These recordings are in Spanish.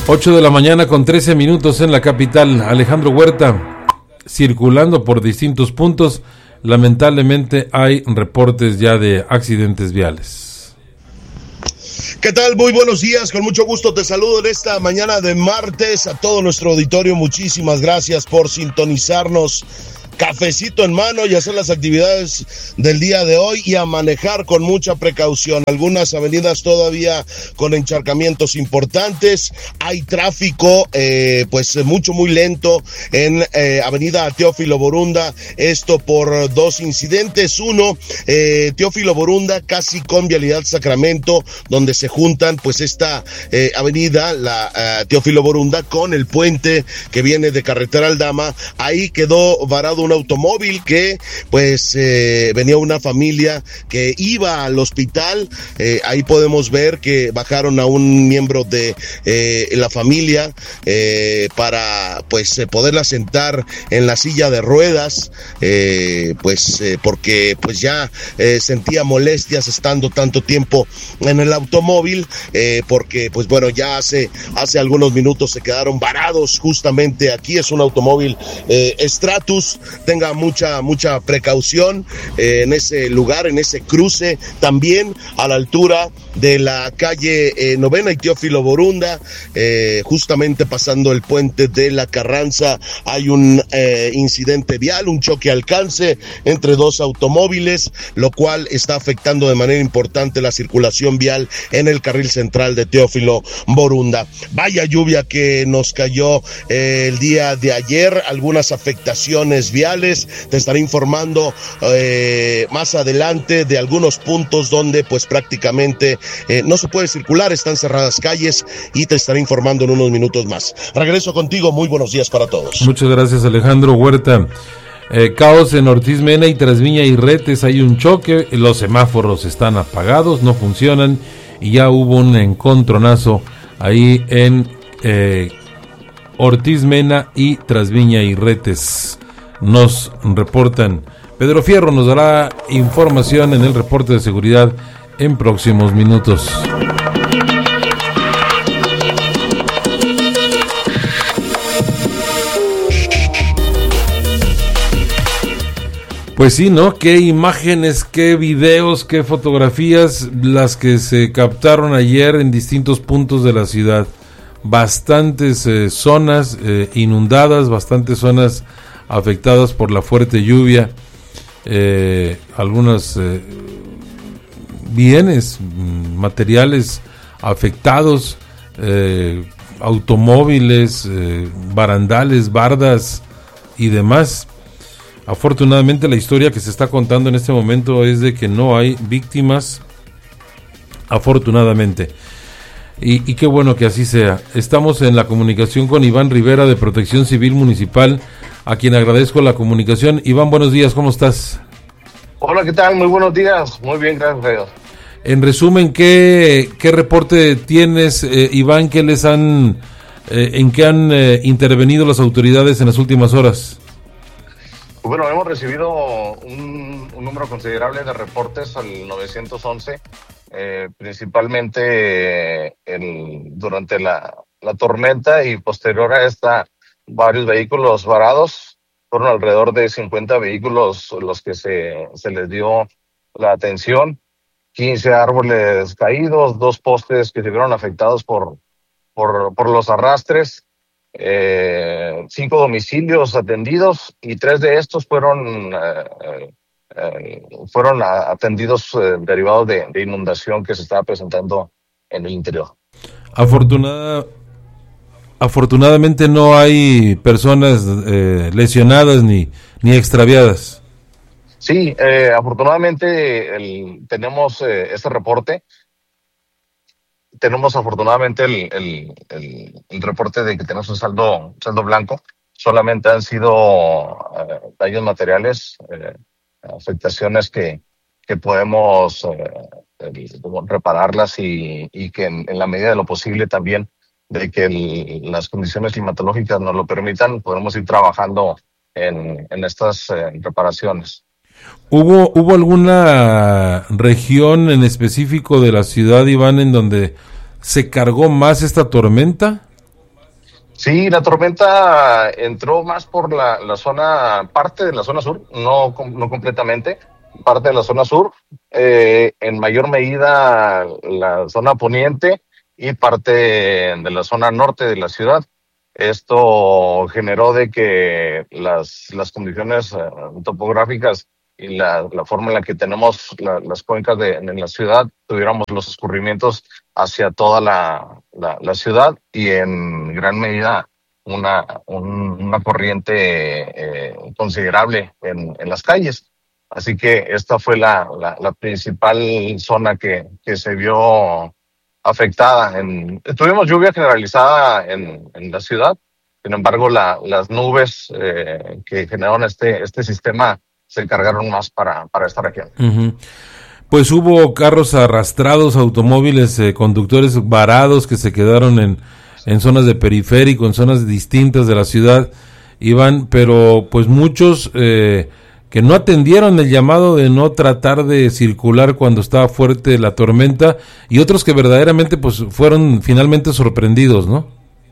8 de la mañana con 13 minutos en la capital. Alejandro Huerta, circulando por distintos puntos. Lamentablemente hay reportes ya de accidentes viales. ¿Qué tal? Muy buenos días, con mucho gusto te saludo en esta mañana de martes. A todo nuestro auditorio, muchísimas gracias por sintonizarnos. Cafecito en mano y hacer las actividades del día de hoy y a manejar con mucha precaución. Algunas avenidas todavía con encharcamientos importantes. Hay tráfico muy lento en avenida Teófilo Borunda. Esto por dos incidentes. Uno, Teófilo Borunda casi con vialidad Sacramento, donde se juntan pues esta avenida, la Teófilo Borunda, con el puente que viene de Carretera Aldama. Ahí quedó varado un automóvil que venía una familia que iba al hospital. Ahí podemos ver que bajaron a un miembro de la familia para poderla sentar en la silla de ruedas, porque ya sentía molestias estando tanto tiempo en el automóvil, porque ya hace algunos minutos se quedaron varados justamente aquí. Es un automóvil Stratus. Tenga mucha precaución en ese lugar, en ese cruce, también a la altura de la calle Novena y Teófilo Borunda, justamente pasando el puente de la Carranza. Hay un incidente vial, un choque alcance entre dos automóviles, lo cual está afectando de manera importante la circulación vial en el carril central de Teófilo Borunda. Vaya lluvia que nos cayó el día de ayer, algunas afectaciones viales. Te estaré informando más adelante de algunos puntos donde prácticamente no se puede circular, están cerradas calles, y te estaré informando en unos minutos más. Regreso contigo, muy buenos días para todos. Muchas gracias, Alejandro Huerta. Caos en Ortiz Mena y Trasviña y Retes, hay un choque, los semáforos están apagados, no funcionan, y ya hubo un encontronazo ahí en Ortiz Mena y Trasviña y Retes. Nos reportan. Pedro Fierro nos dará información en el reporte de seguridad en próximos minutos. Pues sí, ¿no? Qué imágenes, qué videos, qué fotografías las que se captaron ayer en distintos puntos de la ciudad. Bastantes zonas inundadas, bastantes zonas afectadas por la fuerte lluvia, algunos bienes materiales afectados, automóviles, barandales, bardas y demás. Afortunadamente la historia que se está contando en este momento es de que no hay víctimas, afortunadamente. Y qué bueno que así sea. Estamos en la comunicación con Iván Rivera de Protección Civil Municipal, a quien agradezco la comunicación. Iván, buenos días, ¿cómo estás? Hola, ¿qué tal? Muy buenos días, muy bien, gracias a Dios. En resumen, ¿qué reporte tienes, Iván? ¿En qué han intervenido las autoridades en las últimas horas? Bueno, hemos recibido un número considerable de reportes al 911, principalmente durante la tormenta y posterior a esta, varios vehículos varados. Fueron alrededor de 50 vehículos los que se les dio la atención, 15 árboles caídos, 2 postes que se vieron afectados por los arrastres, 5 domicilios atendidos, y 3 de estos fueron atendidos derivados de inundación que se estaba presentando en el interior. Afortunadamente no hay personas lesionadas ni extraviadas. Sí, afortunadamente tenemos este reporte. Tenemos afortunadamente el reporte de que tenemos un saldo blanco. Solamente han sido daños materiales, afectaciones que podemos repararlas y que en la medida de lo posible también de que las condiciones climatológicas nos lo permitan, podemos ir trabajando en estas reparaciones. ¿Hubo alguna región en específico de la ciudad, Iván, en donde se cargó más esta tormenta? Sí, la tormenta entró más por la zona, parte de la zona sur, no completamente, parte de la zona sur, en mayor medida la zona poniente y parte de la zona norte de la ciudad. Esto generó de que las condiciones topográficas y la forma en la que tenemos las cuencas en la ciudad, tuviéramos los escurrimientos hacia toda la ciudad y en gran medida una corriente considerable en las calles. Así que esta fue la principal zona que se vio afectada. Tuvimos lluvia generalizada en la ciudad, sin embargo las nubes que generaron este sistema se encargaron más para esta región. Uh-huh. Pues hubo carros arrastrados, automóviles, conductores varados que se quedaron en zonas de periférico, en zonas distintas de la ciudad, Iván, pero pues muchos que no atendieron el llamado de no tratar de circular cuando estaba fuerte la tormenta, y otros que verdaderamente pues fueron finalmente sorprendidos, ¿no?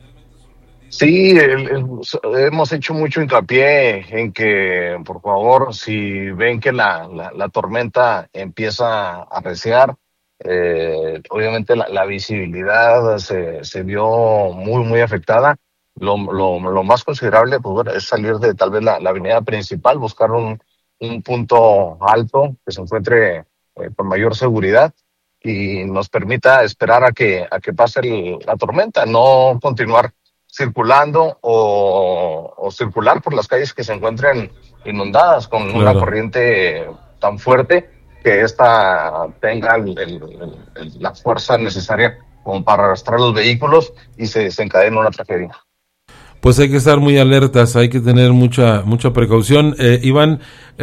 Sí, hemos hecho mucho hincapié en que, por favor, si ven que la tormenta empieza a arreciar, obviamente la visibilidad se vio muy afectada. Lo más considerable, pues, bueno, es salir de tal vez la avenida principal, buscar un punto alto que se encuentre con mayor seguridad y nos permita esperar a que pase la tormenta, no continuar circulando o circular por las calles que se encuentren inundadas con Claro. una corriente tan fuerte que esta tenga la fuerza necesaria como para arrastrar los vehículos y se desencadena una tragedia. Pues hay que estar muy alertas, hay que tener mucha precaución. Iván,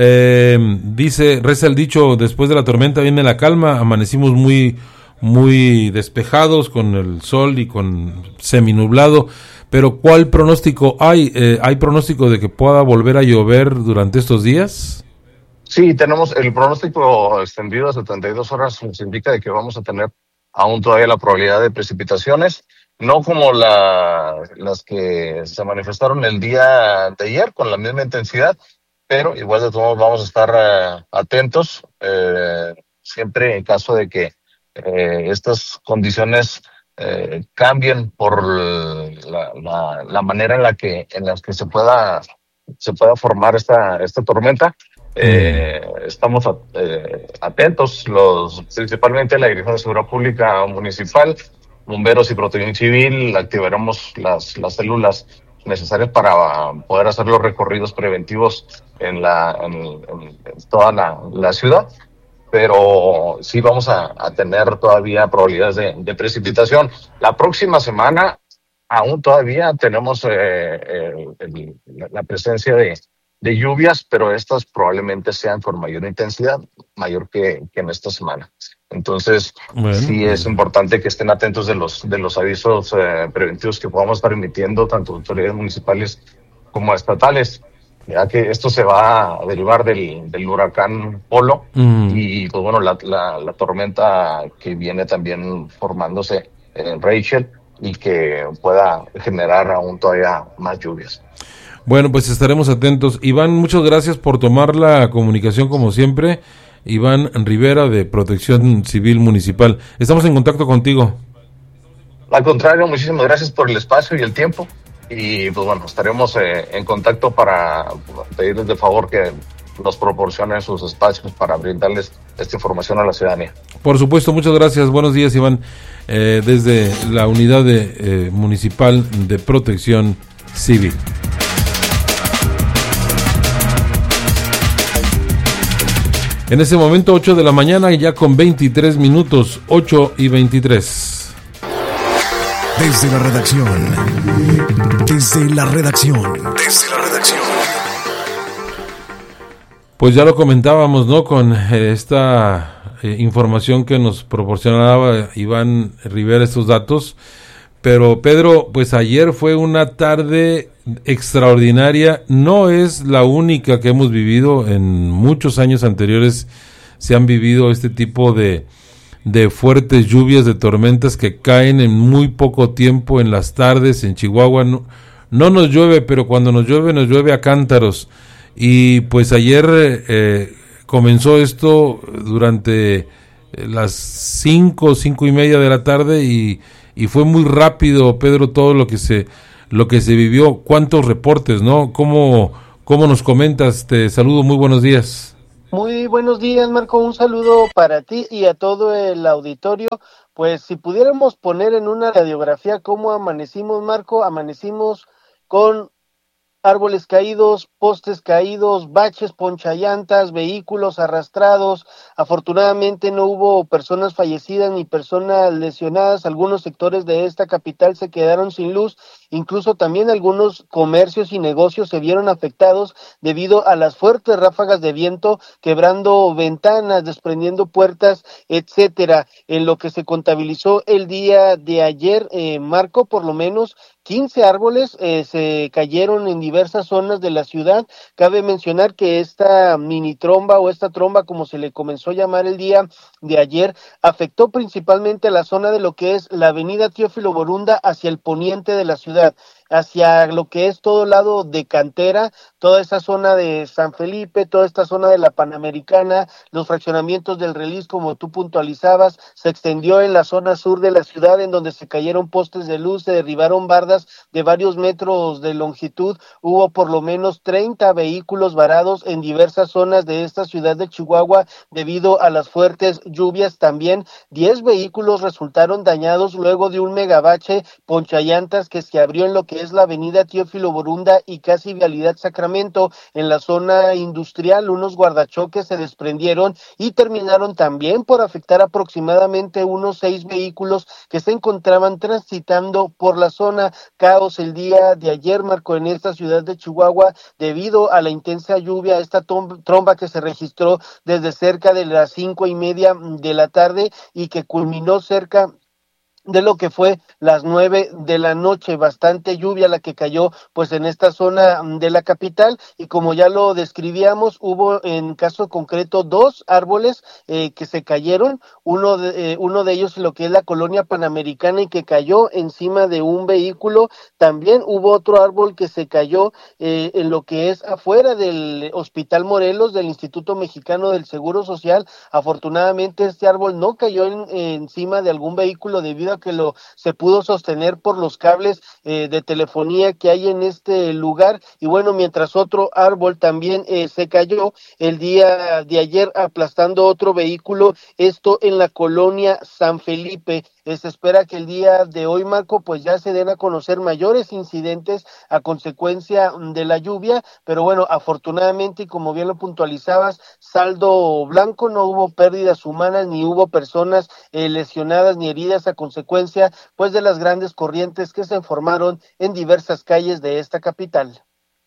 reza el dicho, después de la tormenta viene la calma, amanecimos muy despejados con el sol y con seminublado, pero ¿cuál pronóstico hay? ¿Hay pronóstico de que pueda volver a llover durante estos días? Sí, tenemos el pronóstico extendido a 72 horas, nos indica de que vamos a tener aún todavía la probabilidad de precipitaciones, no como las que se manifestaron el día de ayer con la misma intensidad, pero igual de todos vamos a estar atentos, siempre en caso de que estas condiciones cambien por la manera en las que se pueda formar esta tormenta. Estamos atentos, principalmente la Dirección de Seguridad Pública Municipal, bomberos y protección civil, activaremos las células necesarias para poder hacer los recorridos preventivos en toda la ciudad, pero sí vamos a tener todavía probabilidades de precipitación. La próxima semana aún todavía tenemos la presencia de lluvias, pero estas probablemente sean con mayor intensidad, mayor que en esta semana. Entonces, bueno, sí es importante que estén atentos de los avisos preventivos que podamos estar emitiendo, tanto autoridades municipales como estatales, ya que esto se va a derivar del huracán Polo y, pues bueno, la tormenta que viene también formándose en Rachel y que pueda generar aún todavía más lluvias. Bueno, pues estaremos atentos. Iván, muchas gracias por tomar la comunicación como siempre. Iván Rivera, de Protección Civil Municipal. Estamos en contacto contigo. Al contrario, muchísimas gracias por el espacio y el tiempo. Y pues bueno, estaremos en contacto para pedirles de favor que nos proporcionen sus espacios para brindarles esta información a la ciudadanía. Por supuesto, muchas gracias. Buenos días, Iván. Desde la unidad municipal de Protección Civil. En ese momento, 8 de la mañana, ya con 23 minutos, 8:23. Desde la redacción. Pues ya lo comentábamos, ¿no? Con esta información que nos proporcionaba Iván Rivera, estos datos. Pero Pedro, pues ayer fue una tarde extraordinaria. No es la única que hemos vivido. En muchos años anteriores se han vivido este tipo de de fuertes lluvias, de tormentas que caen en muy poco tiempo en las tardes en Chihuahua. No, no nos llueve, pero cuando nos llueve a cántaros. Y pues ayer comenzó esto durante las 5:30 de la tarde y fue muy rápido, Pedro, todo lo que se vivió. Cuántos reportes, ¿no? ¿Cómo nos comentas? Te saludo, muy buenos días. Muy buenos días, Marco. Un saludo para ti y a todo el auditorio. Pues si pudiéramos poner en una radiografía cómo amanecimos, Marco, amanecimos con árboles caídos, postes caídos, baches, ponchallantas, vehículos arrastrados. Afortunadamente no hubo personas fallecidas ni personas lesionadas. Algunos sectores de esta capital se quedaron sin luz. Incluso también algunos comercios y negocios se vieron afectados debido a las fuertes ráfagas de viento, quebrando ventanas, desprendiendo puertas, etcétera. En lo que se contabilizó el día de ayer, Marco, por lo menos 15 árboles se cayeron en diversas zonas de la ciudad. Cabe mencionar que esta mini tromba o esta tromba, como se le comenzó a llamar el día de ayer, afectó principalmente a la zona de lo que es la avenida Teófilo Borunda hacia el poniente de la ciudad, hacia lo que es todo lado de Cantera, toda esa zona de San Felipe, toda esta zona de la Panamericana, los fraccionamientos del Relis, como tú puntualizabas, se extendió en la zona sur de la ciudad, en donde se cayeron postes de luz, se derribaron bardas de varios metros de longitud. Hubo por lo menos 30 vehículos varados en diversas zonas de esta ciudad de Chihuahua debido a las fuertes lluvias. También 10 vehículos resultaron dañados luego de un megabache ponchallantas que se abrió en lo que es la avenida Teófilo Borunda y casi vialidad Sacramento. En la zona industrial, unos guardachoques se desprendieron y terminaron también por afectar aproximadamente unos 6 vehículos que se encontraban transitando por la zona. Caos el día de ayer, Marco, en esta ciudad de Chihuahua debido a la intensa lluvia, esta tromba que se registró desde cerca de las 5:30 de la tarde y que culminó cerca de lo que fue las 9 de la noche. Bastante lluvia la que cayó pues en esta zona de la capital, y como ya lo describíamos, hubo en caso concreto 2 árboles que se cayeron, uno de ellos lo que es la colonia Panamericana y que cayó encima de un vehículo. También hubo otro árbol que se cayó en lo que es afuera del Hospital Morelos del Instituto Mexicano del Seguro Social. Afortunadamente este árbol no cayó encima de algún vehículo debido a que se pudo sostener por los cables de telefonía que hay en este lugar. Y bueno, mientras otro árbol también se cayó el día de ayer aplastando otro vehículo, esto en la colonia San Felipe. Se espera que el día de hoy, Marco, pues ya se den a conocer mayores incidentes a consecuencia de la lluvia, pero bueno, afortunadamente, y como bien lo puntualizabas, saldo blanco, no hubo pérdidas humanas, ni hubo personas lesionadas ni heridas a consecuencia pues de las grandes corrientes que se formaron en diversas calles de esta capital.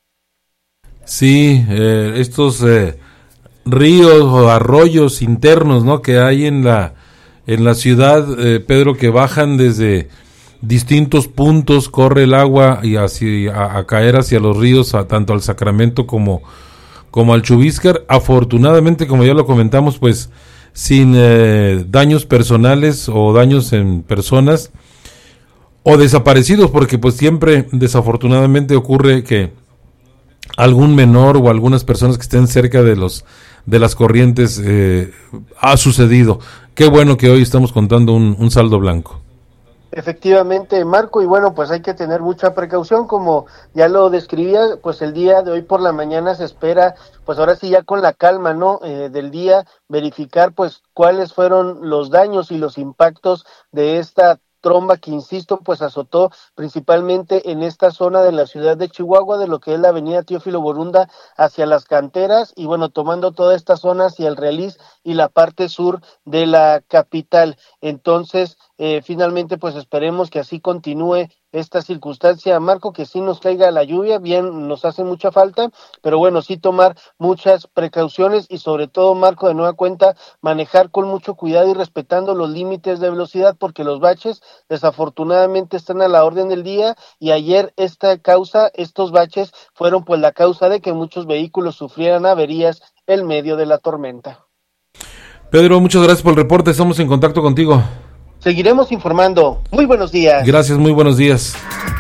Sí, estos ríos o arroyos internos, ¿no?, que hay en la ciudad, Pedro, que bajan desde distintos puntos, corre el agua y a caer hacia los ríos, tanto al Sacramento como al Chubíscar. Afortunadamente, como ya lo comentamos, pues sin daños personales o daños en personas o desaparecidos, porque pues siempre desafortunadamente ocurre que algún menor o algunas personas que estén cerca de las corrientes ha sucedido. Qué bueno que hoy estamos contando un saldo blanco. Efectivamente, Marco, y bueno, pues hay que tener mucha precaución, como ya lo describía, pues el día de hoy por la mañana se espera, pues ahora sí ya con la calma, ¿no?, del día, verificar pues cuáles fueron los daños y los impactos de esta tromba que, insisto, pues azotó principalmente en esta zona de la ciudad de Chihuahua, de lo que es la avenida Teófilo Borunda hacia las canteras, y bueno, tomando toda esta zona hacia el Relis y la parte sur de la capital. Entonces, finalmente, pues esperemos que así continúe esta circunstancia, Marco, que sí nos caiga la lluvia, bien, nos hace mucha falta, pero bueno, sí tomar muchas precauciones y sobre todo, Marco, de nueva cuenta, manejar con mucho cuidado y respetando los límites de velocidad, porque los baches desafortunadamente están a la orden del día, y ayer estos baches fueron pues la causa de que muchos vehículos sufrieran averías en medio de la tormenta. Pedro, muchas gracias por el reporte, estamos en contacto contigo. Seguiremos informando. Muy buenos días. Gracias, muy buenos días.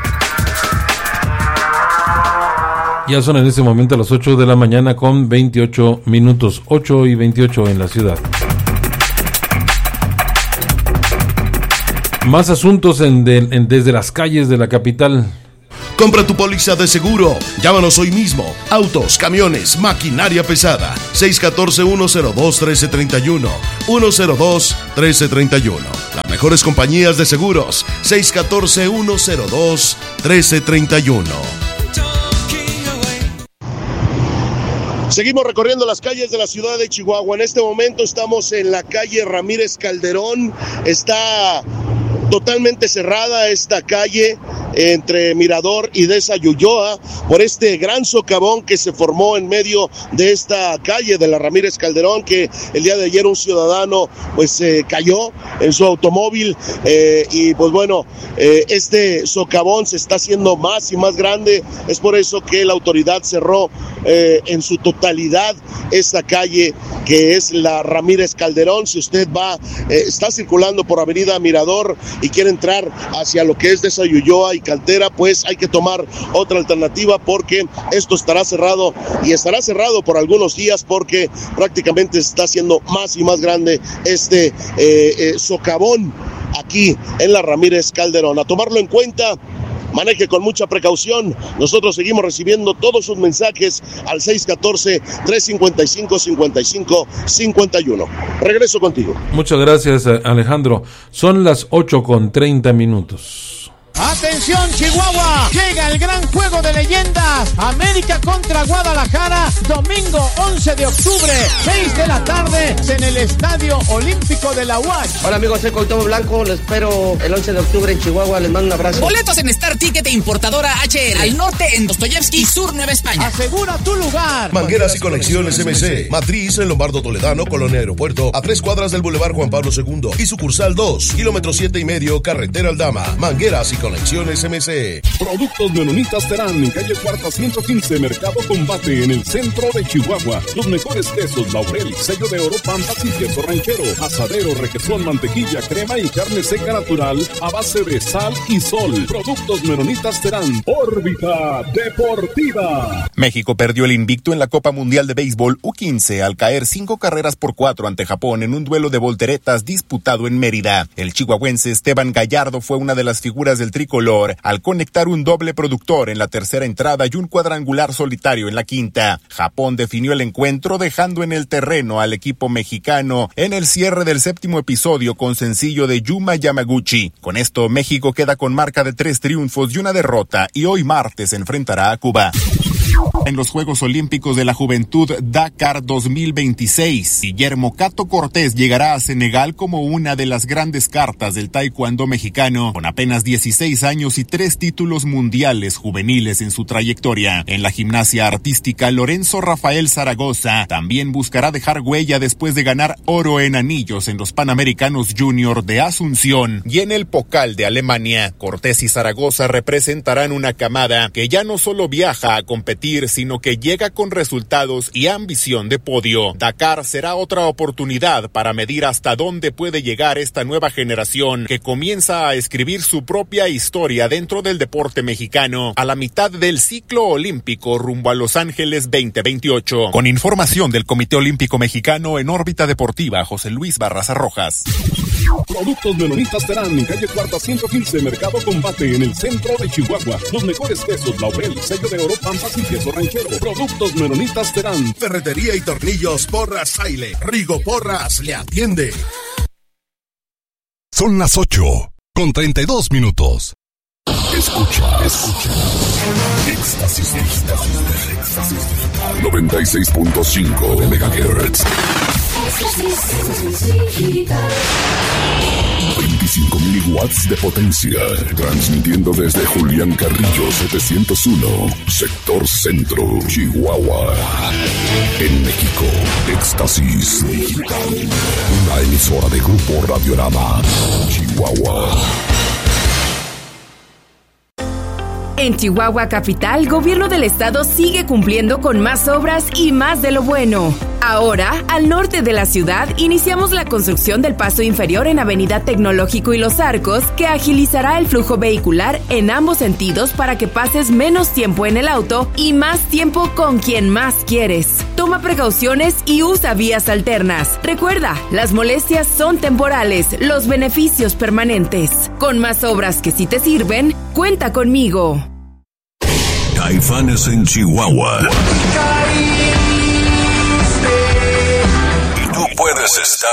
Ya son en este momento las 8 de la mañana con 28 minutos, 8:28 en la ciudad. Más asuntos desde las calles de la capital. Compra tu póliza de seguro. Llámanos hoy mismo. Autos, camiones, maquinaria pesada. 614-102-1331. 102-1331. Las mejores compañías de seguros. 614-102-1331. Seguimos recorriendo las calles de la ciudad de Chihuahua. En este momento estamos en la calle Ramírez Calderón. Está totalmente cerrada esta calle entre Mirador y Deza Ulloa por este gran socavón que se formó en medio de esta calle de la Ramírez Calderón, que el día de ayer un ciudadano pues cayó en su automóvil y pues bueno, este socavón se está haciendo más y más grande. Es por eso que la autoridad cerró en su totalidad esta calle que es la Ramírez Calderón. Si usted está circulando por Avenida Mirador y quiere entrar hacia lo que es Deza Ulloa y Cantera, pues hay que tomar otra alternativa porque esto estará cerrado y estará cerrado por algunos días porque prácticamente se está haciendo más y más grande este socavón aquí en la Ramírez Calderón. A tomarlo en cuenta. Maneje con mucha precaución. Nosotros seguimos recibiendo todos sus mensajes al 614-355-5551. Regreso contigo. Muchas gracias, Alejandro. Son las 8:30. ¡Atención, Chihuahua! Llega el gran juego de leyendas. América contra Guadalajara, domingo 11 de octubre, 6 de la tarde, en el Estadio Olímpico de la UACH. Hola amigos, soy Cuauhtémoc Blanco, los espero el 11 de octubre en Chihuahua, les mando un abrazo. Boletos en Star Ticket e Importadora HR, al norte en Dostoyevsky y sur Nueva España. Asegura tu lugar. Mangueras y Conexiones MC, matriz en Lombardo Toledano, Colonia Aeropuerto, a 3 cuadras del Boulevard Juan Pablo II y sucursal 2, kilómetro 7,5, carretera Aldama. Mangueras y Conexiones MC. Productos Menonitas Terán, en calle Cuarta 115, Mercado Combate, en el centro de Chihuahua. Los mejores quesos, Laurel, sello de oro, Pampas y queso ranchero, asadero, requesón, mantequilla, crema y carne seca natural a base de sal y sol. Productos Menonitas Terán. Órbita Deportiva. México perdió el invicto en la Copa Mundial de Béisbol U15 al caer 5-4 ante Japón en un duelo de volteretas disputado en Mérida. El chihuahuense Esteban Gallardo fue una de las figuras del tricolor al conectar un doble productor en la tercera entrada y un cuadrangular solitario en la quinta. Japón definió el encuentro dejando en el terreno al equipo mexicano en el cierre del 7º episodio con sencillo de Yuma Yamaguchi. Con esto, México queda con marca de 3 triunfos y una derrota y hoy martes se enfrentará a Cuba. En los Juegos Olímpicos de la Juventud Dakar 2026, Guillermo Cato Cortés llegará a Senegal como una de las grandes cartas del taekwondo mexicano, con apenas 16 años y 3 títulos mundiales juveniles en su trayectoria. En la gimnasia artística, Lorenzo Rafael Zaragoza también buscará dejar huella después de ganar oro en anillos en los Panamericanos Junior de Asunción y en el Pokal de Alemania. Cortés y Zaragoza representarán una camada que ya no solo viaja a competir, sino que llega con resultados y ambición de podio. Dakar será otra oportunidad para medir hasta dónde puede llegar esta nueva generación que comienza a escribir su propia historia dentro del deporte mexicano a la mitad del ciclo olímpico rumbo a Los Ángeles 2028. Con información del Comité Olímpico Mexicano, en órbita deportiva, José Luis Barraza Rojas. Productos Menonitas Terán, en calle Cuarta 115, Mercado Combate, en el centro de Chihuahua. Los mejores quesos, Laurel, sello de oro, Pampas y queso ranchero. Productos Menonitas Terán. Ferretería y tornillos Porras Saile. Rigo Porras le atiende. Son las 8:32. Escucha. Éxtasis Digital. 96.5 MHz. 25,000 watts de potencia, transmitiendo desde Julián Carrillo 701, sector centro, Chihuahua. En México, Éxtasis Digital, una emisora de Grupo Radiorama, Chihuahua. En Chihuahua Capital, Gobierno del Estado sigue cumpliendo con más obras y más de lo bueno. Ahora, al norte de la ciudad, iniciamos la construcción del paso inferior en Avenida Tecnológico y Los Arcos, que agilizará el flujo vehicular en ambos sentidos para que pases menos tiempo en el auto y más tiempo con quien más quieres. Toma precauciones y usa vías alternas. Recuerda, las molestias son temporales, los beneficios permanentes. Con más obras que sí te sirven, cuenta conmigo. Caifanes en Chihuahua. Puedes estar